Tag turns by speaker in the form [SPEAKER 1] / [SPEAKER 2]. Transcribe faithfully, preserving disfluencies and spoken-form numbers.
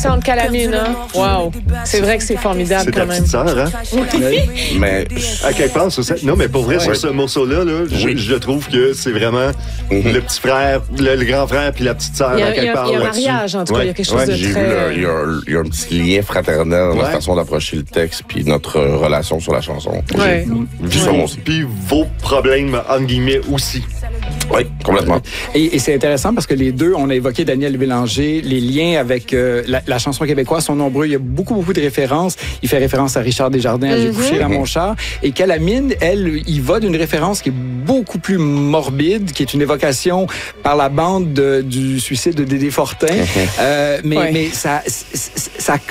[SPEAKER 1] passé entre Calamine, hein? Wow. C'est vrai que c'est formidable
[SPEAKER 2] C'est
[SPEAKER 1] quand
[SPEAKER 2] ta
[SPEAKER 1] même.
[SPEAKER 2] petite sœur, hein?
[SPEAKER 1] Oui.
[SPEAKER 3] Mais
[SPEAKER 2] À quelque part, sur ça. Non, mais pour vrai,
[SPEAKER 3] Ouais.
[SPEAKER 2] sur ce morceau-là, là, je,
[SPEAKER 3] Oui.
[SPEAKER 2] je trouve que c'est vraiment
[SPEAKER 3] Mm-hmm.
[SPEAKER 2] le petit frère, le, le grand frère puis la petite sœur,
[SPEAKER 1] Il y a,
[SPEAKER 2] à
[SPEAKER 1] il y
[SPEAKER 2] quelque
[SPEAKER 1] a-
[SPEAKER 2] part
[SPEAKER 1] il y a un
[SPEAKER 2] là-dessus.
[SPEAKER 1] mariage, en tout cas.
[SPEAKER 2] Ouais.
[SPEAKER 1] Il y a quelque chose
[SPEAKER 2] Ouais.
[SPEAKER 1] de
[SPEAKER 3] j'ai vu,
[SPEAKER 1] très...
[SPEAKER 3] là, il y, a un- il y a un petit lien fraternel dans la
[SPEAKER 2] Ouais.
[SPEAKER 3] façon d'approcher le texte puis notre relation sur la chanson.
[SPEAKER 1] Ouais.
[SPEAKER 3] J'ai vu ça, moi aussi.
[SPEAKER 2] Puis vos problèmes, entre guillemets, aussi.
[SPEAKER 3] Oui, complètement.
[SPEAKER 4] Et, et c'est intéressant parce que les deux, on a évoqué Daniel Bélanger, les liens avec euh, la, la chanson québécoise sont nombreux. Il y a beaucoup, beaucoup de références. Il fait référence à Richard Desjardins, à J'ai couché dans mon char. Et Calamine, elle, il va d'une référence qui est beaucoup plus morbide, qui est une évocation par la bande de- du suicide de Dédé Fortin. Euh, mais,
[SPEAKER 1] Ouais.
[SPEAKER 4] mais ça, ça